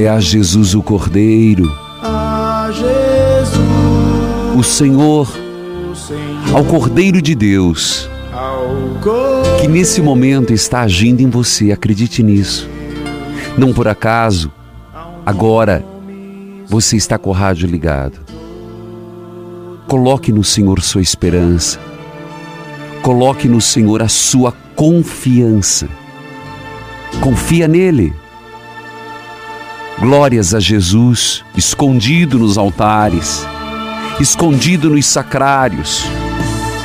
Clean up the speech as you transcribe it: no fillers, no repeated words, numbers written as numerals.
É a Jesus o Cordeiro, o Senhor, ao Cordeiro de Deus, que nesse momento está agindo em você. Acredite nisso. Não por acaso, agora você está com o rádio ligado. Coloque no Senhor sua esperança. Coloque no Senhor a sua confiança. Confia nele. Glórias a Jesus, escondido nos altares, escondido nos sacrários,